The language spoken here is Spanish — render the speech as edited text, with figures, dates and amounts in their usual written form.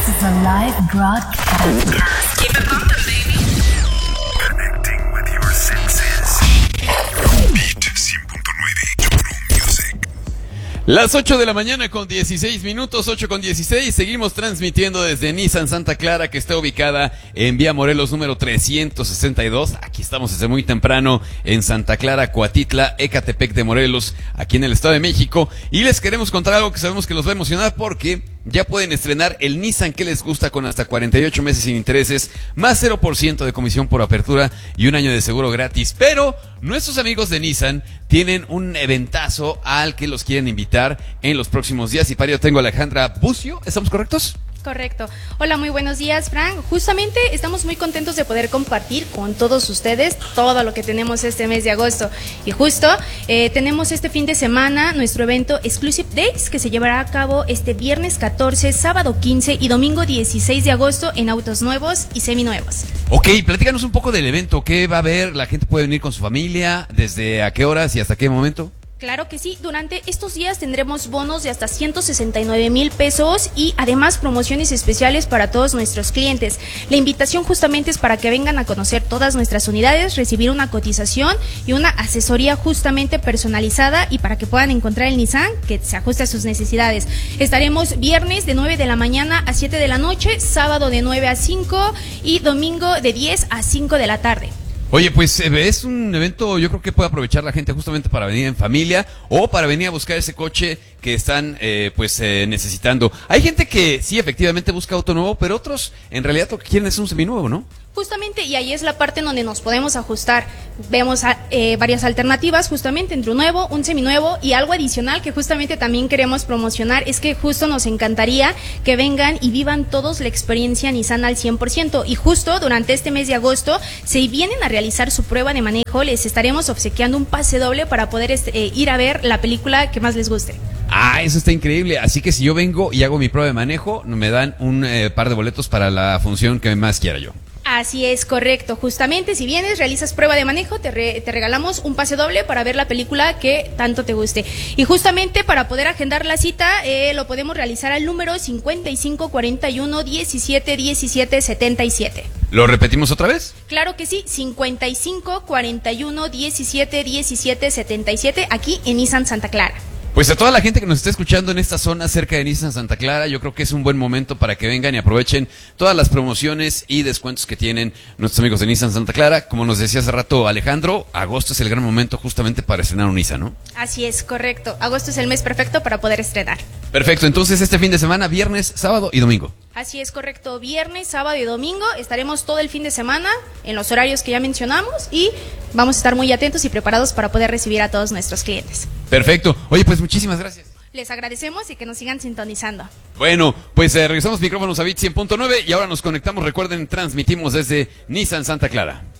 This is a live broadcast. Keep it bumping, baby. Connecting with your senses. Beat 100.9 Music. Las 8 de la mañana con 16 minutos, 8 con 16, seguimos transmitiendo desde Nissan Santa Clara, que está ubicada en Vía Morelos número 362. Aquí estamos desde muy temprano en Santa Clara, Coatitla, Ecatepec de Morelos, aquí en el Estado de México. Y les queremos contar algo que sabemos que los va a emocionar porque ya pueden estrenar el Nissan que les gusta con hasta 48 meses sin intereses, más 0% de comisión por apertura y un año de seguro gratis. Pero nuestros amigos de Nissan tienen un eventazo al que los quieren invitar en los próximos días. Y para ello tengo a Alejandra Bucio, ¿estamos correctos? Correcto. Hola, muy buenos días, Frank. Justamente estamos muy contentos de poder compartir con todos ustedes todo lo que tenemos este mes de agosto. Y justo tenemos este fin de semana nuestro evento Exclusive Days, que se llevará a cabo este viernes 14, sábado 15 y domingo 16 de agosto en autos nuevos y seminuevos. Ok, platícanos un poco del evento. ¿Qué va a haber? ¿La gente puede venir con su familia? ¿Desde a qué horas y hasta qué momento? Claro que sí, durante estos días tendremos bonos de hasta 169,000 pesos y además promociones especiales para todos nuestros clientes. La invitación justamente es para que vengan a conocer todas nuestras unidades, recibir una cotización y una asesoría justamente personalizada y para que puedan encontrar el Nissan que se ajuste a sus necesidades. Estaremos viernes de 9 de la mañana a 7 de la noche, sábado de 9 a 5 y domingo de 10 a 5 de la tarde. Oye, pues es un evento, yo creo que puede aprovechar la gente justamente para venir en familia o para venir a buscar ese coche que están necesitando. Hay gente que sí, efectivamente busca auto nuevo, pero otros en realidad lo que quieren es un seminuevo, ¿no? Justamente, y ahí es la parte en donde nos podemos ajustar. Vemos varias alternativas justamente entre un nuevo, un seminuevo y algo adicional que justamente también queremos promocionar. Es que justo nos encantaría que vengan y vivan todos la experiencia Nissan al 100%. Y justo durante este mes de agosto, si vienen a realizar su prueba de manejo, les estaremos obsequiando un pase doble para poder ir a ver la película que más les guste. Ah, eso está increíble. Así que si yo vengo y hago mi prueba de manejo, me dan un par de boletos para la función que más quiera yo. Así es, correcto. Justamente, si vienes, realizas prueba de manejo, te regalamos un pase doble para ver la película que tanto te guste. Y justamente para poder agendar la cita, lo podemos realizar al número 55 41 17 17 77. ¿Lo repetimos otra vez? Claro que sí, 55 41 17 17 77, aquí en Nissan Santa Clara. Pues a toda la gente que nos está escuchando en esta zona cerca de Nissan Santa Clara, yo creo que es un buen momento para que vengan y aprovechen todas las promociones y descuentos que tienen nuestros amigos de Nissan Santa Clara. Como nos decía hace rato Alejandro, agosto es el gran momento justamente para estrenar un Nissan, ¿no? Así es, correcto. Agosto es el mes perfecto para poder estrenar. Perfecto, entonces este fin de semana, viernes, sábado y domingo. Así es, correcto. Viernes, sábado y domingo estaremos todo el fin de semana en los horarios que ya mencionamos y vamos a estar muy atentos y preparados para poder recibir a todos nuestros clientes. Perfecto. Oye, pues muchísimas gracias. Les agradecemos y que nos sigan sintonizando. Bueno, pues regresamos micrófonos a Beat 100.9 y ahora nos conectamos. Recuerden, transmitimos desde Nissan Santa Clara.